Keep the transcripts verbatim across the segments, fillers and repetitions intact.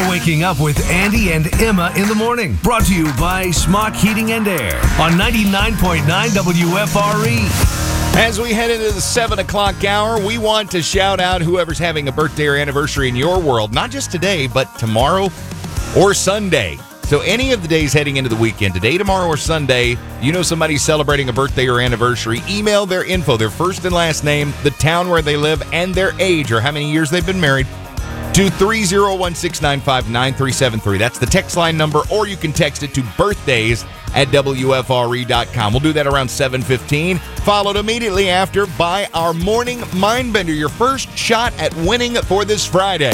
waking up with Andy and Emma in the morning. Brought to you by Smock Heating and Air on ninety-nine point nine W F R E. As we head into the seven o'clock hour, we want to shout out whoever's having a birthday or anniversary in your world, not just today, but tomorrow or Sunday. So any of the days heading into the weekend, today, tomorrow, or Sunday, you know somebody's celebrating a birthday or anniversary, email their info, their first and last name, the town where they live, and their age or how many years they've been married to three oh one, six nine five, nine three seven three. That's the text line number, or you can text it to birthdays at W F R E dot com. We'll do that around seven fifteen, followed immediately after by our Morning Mindbender, your first shot at winning for this Friday.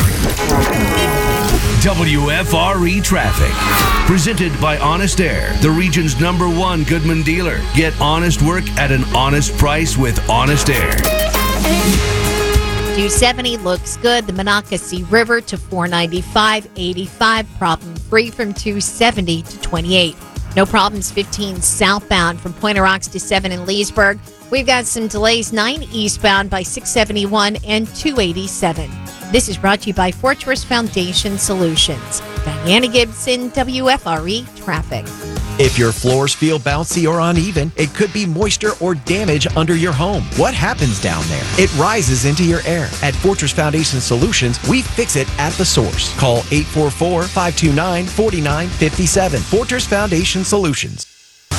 W F R E Traffic. Presented by Honest Air, the region's number one Goodman dealer. Get honest work at an honest price with Honest Air. two seventy looks good. The Monocacy River to four ninety-five, eighty-five problem-free from two seventy to twenty-eight. No problems fifteen southbound from Pointe Rocks to seven in Leesburg. We've got some delays nine eastbound by six seventy-one and two eighty-seven. This is brought to you by Fortress Foundation Solutions. Diana Gibson, W F R E Traffic. If your floors feel bouncy or uneven, it could be moisture or damage under your home. What happens down there? It rises into your air. At Fortress Foundation Solutions, we fix it at the source. Call eight four four, five two nine, four nine five seven. Fortress Foundation Solutions.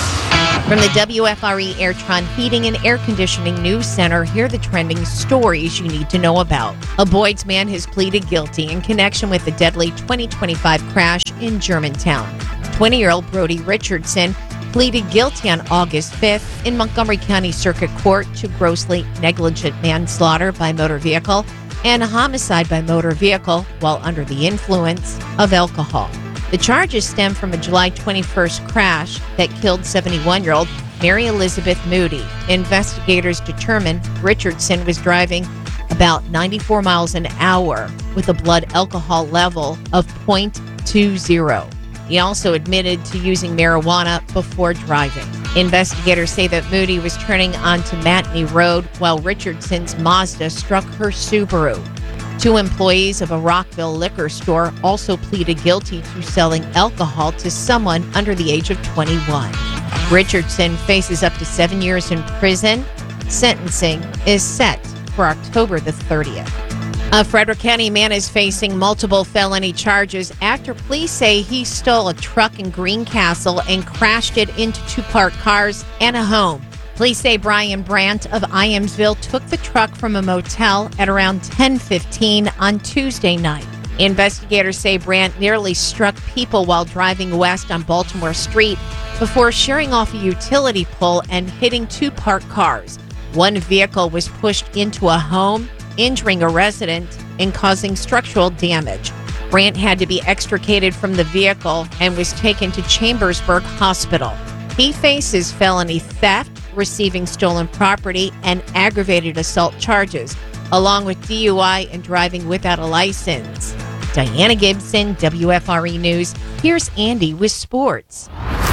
From the W F R E Airtron Heating and Air Conditioning News Center, here are the trending stories you need to know about. A Boyd's man has pleaded guilty in connection with the deadly twenty twenty-five crash in Germantown. twenty-year-old Brody Richardson pleaded guilty on August fifth in Montgomery County Circuit Court to grossly negligent manslaughter by motor vehicle and homicide by motor vehicle while under the influence of alcohol. The charges stem from a July twenty-first crash that killed seventy-one-year-old Mary Elizabeth Moody. Investigators determined Richardson was driving about ninety-four miles an hour with a blood alcohol level of zero point two zero. He also admitted to using marijuana before driving. Investigators say that Moody was turning onto Matney Road while Richardson's Mazda struck her Subaru. Two employees of a Rockville liquor store also pleaded guilty to selling alcohol to someone under the age of twenty-one. Richardson faces up to seven years in prison. Sentencing is set for October the thirtieth. A Frederick County man is facing multiple felony charges after police say he stole a truck in Greencastle and crashed it into two parked cars and a home. Police say Brian Brandt of Iamsville took the truck from a motel at around ten fifteen on Tuesday night. Investigators say Brandt nearly struck people while driving west on Baltimore Street before shearing off a utility pole and hitting two parked cars. One vehicle was pushed into a home, injuring a resident and causing structural damage. Brandt had to be extricated from the vehicle and was taken to Chambersburg Hospital. He faces felony theft, receiving stolen property, and aggravated assault charges, along with D U I and driving without a license. Diana Gibson, W F R E News. Here's Andy with sports.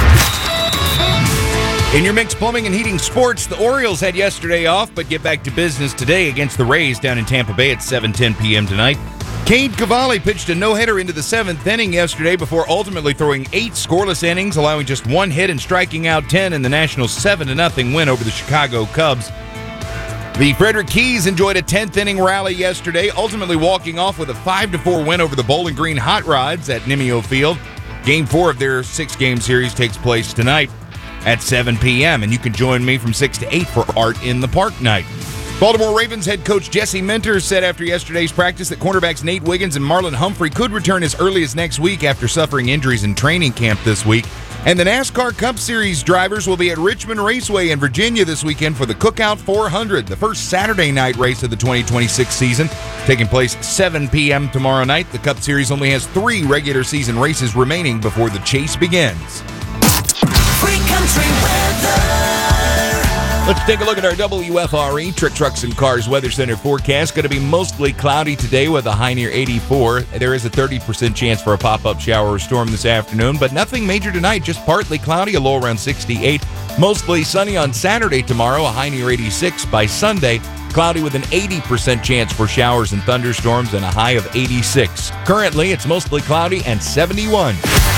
In your mixed plumbing and heating sports, the Orioles had yesterday off, but get back to business today against the Rays down in Tampa Bay at seven ten p.m. tonight. Cade Cavalli pitched a no-hitter into the seventh inning yesterday before ultimately throwing eight scoreless innings, allowing just one hit and striking out ten in the Nationals' seven to nothing win over the Chicago Cubs. The Frederick Keys enjoyed a tenth inning rally yesterday, ultimately walking off with a five to four win over the Bowling Green Hot Rods at Nimio Field. Game four of their six-game series takes place tonight at seven p.m., and you can join me from six to eight for Art in the Park night. Baltimore Ravens head coach Jesse Minter said after yesterday's practice that cornerbacks Nate Wiggins and Marlon Humphrey could return as early as next week after suffering injuries in training camp this week. And the NASCAR Cup Series drivers will be at Richmond Raceway in Virginia this weekend for the Cookout four hundred, the first Saturday night race of the twenty twenty-six season, taking place seven p.m. tomorrow night. The Cup Series only has three regular season races remaining before the chase begins. Free country weather. Let's take a look at our W F R E Trick Trucks and Cars Weather Center forecast. Going to be mostly cloudy today with a high near eighty-four. There is a thirty percent chance for a pop-up shower or storm this afternoon, but nothing major tonight, just partly cloudy, a low around sixty-eight. Mostly sunny on Saturday tomorrow, a high near eighty-six by Sunday. cloudy with an eighty percent chance for showers and thunderstorms and a high of eighty-six. Currently, it's mostly cloudy and seventy-one.